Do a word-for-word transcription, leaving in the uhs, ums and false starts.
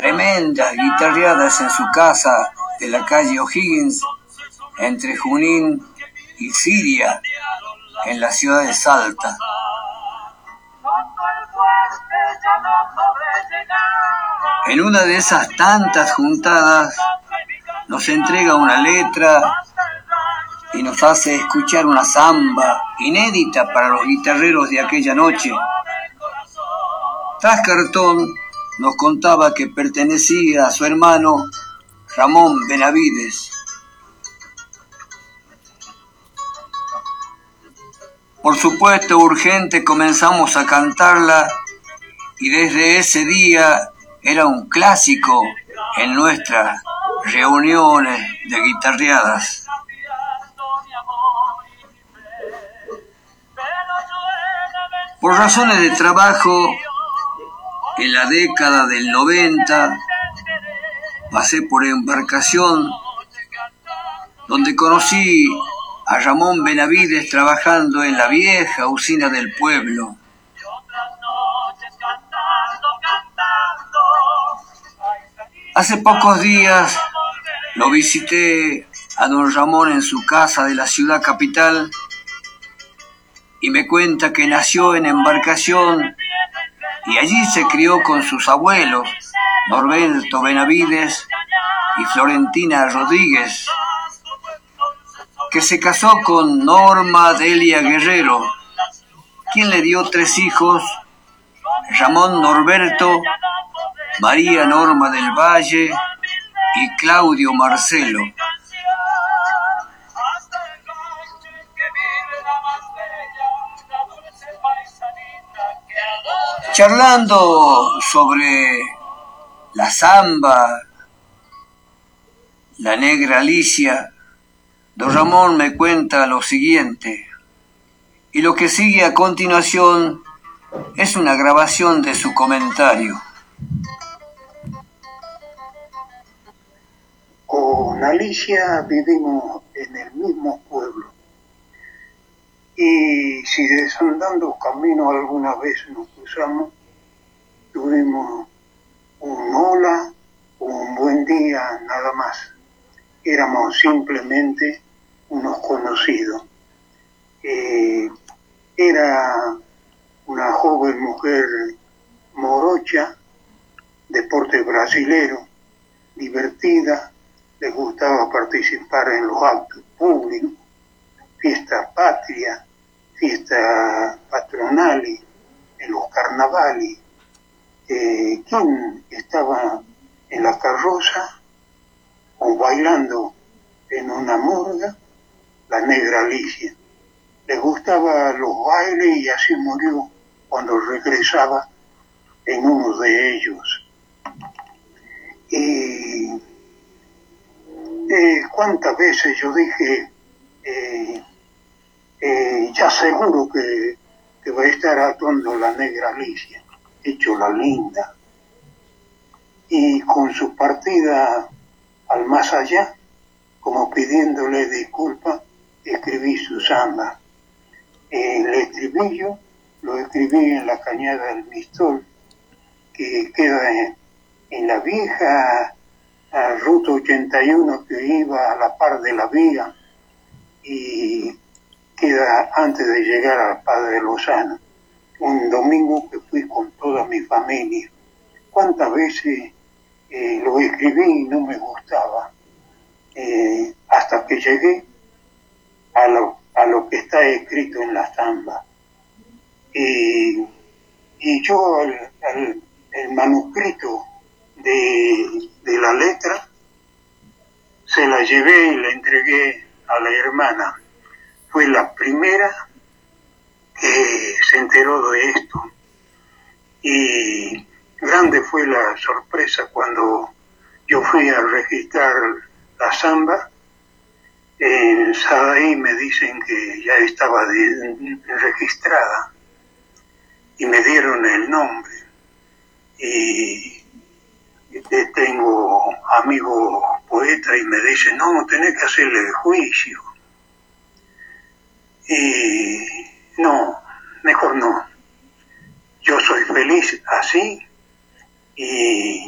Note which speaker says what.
Speaker 1: tremendas guitarreadas en su casa de la calle O'Higgins, entre Junín y Siria, en la ciudad de Salta. En una de esas tantas juntadas nos entrega una letra y nos hace escuchar una samba inédita para los guitarreros de aquella noche. Tras cartón nos contaba que pertenecía a su hermano Ramón Benavides. Por supuesto, urgente comenzamos a cantarla y desde ese día era un clásico en nuestras reuniones de guitarreadas. Por razones de trabajo, en la década del noventa, pasé por Embarcación, donde conocí a Ramón Benavides trabajando en la vieja usina del pueblo. Hace pocos días lo visité a don Ramón en su casa de la ciudad capital y me cuenta que nació en Embarcación y allí se crió con sus abuelos, Norberto Benavides y Florentina Rodríguez, que se casó con Norma Delia Guerrero, quien le dio tres hijos, Ramón Norberto, María Norma del Valle y Claudio Marcelo. Charlando sobre la samba, la negra Alicia, don Ramón me cuenta lo siguiente, y lo que sigue a continuación es una grabación de su comentario.
Speaker 2: Con Alicia vivimos en el mismo pueblo y si desandando camino alguna vez nos cruzamos, tuvimos un hola o un buen día nada más. Éramos simplemente unos conocidos. Eh, era una joven mujer morocha, de porte brasilero, divertida, le gustaba participar en los actos públicos, fiestas patrias, fiestas patronales, en los carnavales. Eh, ¿Quién estaba en la carroza o bailando en una murga? La negra Alicia. Le gustaban los bailes y así murió cuando regresaba en uno de ellos. Y eh, cuántas veces yo dije, eh, eh, ya seguro que, que va a estar actuando la negra Alicia, hecho la linda. Y con su partida al más allá, como pidiéndole disculpas, escribí su samba. El estribillo lo escribí en la cañada del Mistol, que queda en, en la vieja a ruta ochenta y uno que iba a la par de la vía y queda antes de llegar al Padre Lozano. Un domingo que fui con toda mi familia. ¿Cuántas veces eh, lo escribí y no me gustaba? Eh, hasta que llegué a lo, a lo que está escrito en la samba. Y, y yo el, el, el manuscrito de, de la letra se la llevé y la entregué a la hermana. Fue la primera que se enteró de esto. Y grande fue la sorpresa cuando yo fui a registrar la samba. En Sadaí me dicen que ya estaba de, registrada y me dieron el nombre. Y tengo amigos poetas y me dicen, no, tenés que hacerle juicio. Y no, mejor no. Yo soy feliz así y